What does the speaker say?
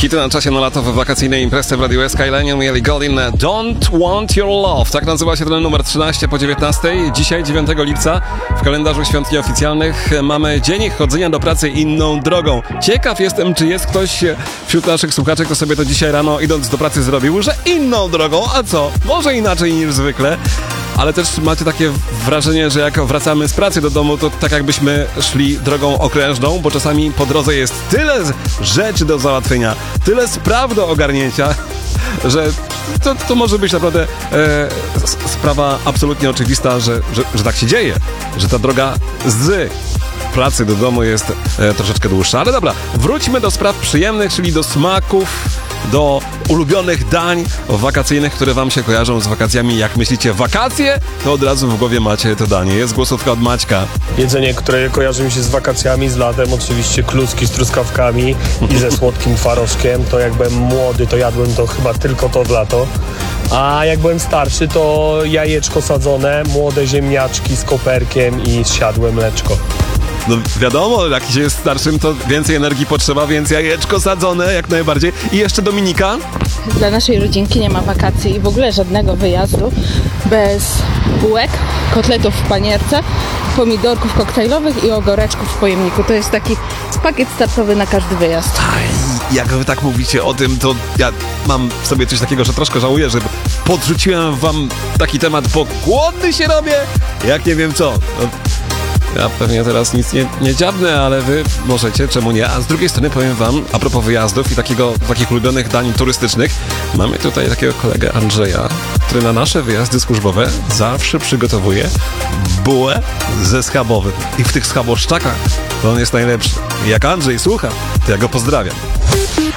Hity na czasie na lato w wakacyjnej imprezie w Radio Skyline mieli Golin Don't Want Your Love. Tak nazywa się ten numer 13 po 19. Dzisiaj 9 lipca w kalendarzu świąt nieoficjalnych mamy dzień chodzenia do pracy inną drogą. Ciekaw jestem, czy jest ktoś wśród naszych słuchaczy, kto sobie to dzisiaj rano idąc do pracy zrobił, że inną drogą, a co? Może inaczej niż zwykle. Ale też macie takie wrażenie, że jak wracamy z pracy do domu, to tak jakbyśmy szli drogą okrężną, bo czasami po drodze jest tyle rzeczy do załatwienia, tyle spraw do ogarnięcia, że to może być naprawdę sprawa absolutnie oczywista, że tak się dzieje, że ta droga z pracy do domu jest troszeczkę dłuższa. Ale dobra, wróćmy do spraw przyjemnych, czyli do smaków, do ulubionych dań wakacyjnych, które wam się kojarzą z wakacjami. Jak myślicie wakacje, to od razu w głowie macie to danie. Jest głosówka od Maćka. Jedzenie, które kojarzy mi się z wakacjami, z latem, oczywiście kluski z truskawkami i ze słodkim twarożkiem. To jak byłem młody, to jadłem to chyba tylko to w lato. A jak byłem starszy, to jajeczko sadzone, młode ziemniaczki z koperkiem i zsiadłe mleczko. No wiadomo, jak się jest starszym, to więcej energii potrzeba, więc jajeczko sadzone jak najbardziej. I jeszcze Dominika? Dla naszej rodzinki nie ma wakacji i w ogóle żadnego wyjazdu bez bułek, kotletów w panierce, pomidorków koktajlowych i ogóreczków w pojemniku. To jest taki pakiet startowy na każdy wyjazd. Jak wy tak mówicie o tym, to ja mam w sobie coś takiego, że troszkę żałuję, że podrzuciłem wam taki temat, bo głodny się robię, jak nie wiem co. No, ja pewnie teraz nic nie dziabnę, ale wy możecie, czemu nie? A z drugiej strony powiem wam, a propos wyjazdów i takich ulubionych dań turystycznych, mamy tutaj takiego kolegę Andrzeja, który na nasze wyjazdy służbowe zawsze przygotowuje bułę ze schabowym. I w tych schaboszczakach to on jest najlepszy. I jak Andrzej słucha, to ja go pozdrawiam.